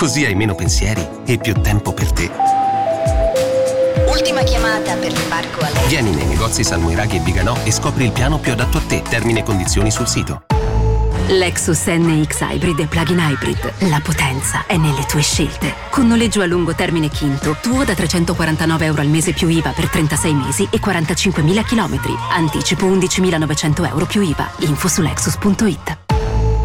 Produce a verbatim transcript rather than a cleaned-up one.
Così hai meno pensieri e più tempo per te. Ultima chiamata per l'imbarco a Lexus. Vieni nei negozi Salmoiraghi e Viganò e scopri il piano più adatto a te. Termini e condizioni sul sito. Lexus N X Hybrid e Plug-in Hybrid. La potenza è nelle tue scelte. Con noleggio a lungo termine Quinto, tuo da trecentoquarantanove euro al mese più I V A per trentasei mesi e quarantacinquemila chilometri. Anticipo undicimilanovecento euro più I V A. Info su lexus punto it.